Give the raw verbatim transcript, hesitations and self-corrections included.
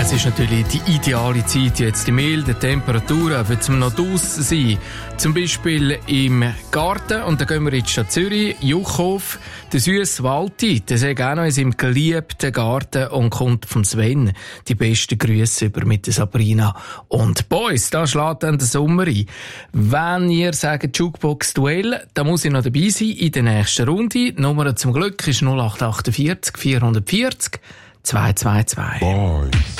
Es ist natürlich die ideale Zeit, jetzt die milden Temperaturen, für zum noch draussen sein. Zum Beispiel im Garten, und da gehen wir in die Stadt Zürich, Juchhof, der süsse Walti, der sagt auch noch in seinem geliebten Garten und kommt vom Sven die besten Grüße über mit der Sabrina und Boys. Da schlägt dann der Sommer ein. Wenn ihr sagt Jukebox-Duell, dann muss ich noch dabei sein in der nächsten Runde. Die Nummer zum Glück ist null acht acht vier vier vier vierzig zwei zwei zwei. Boys.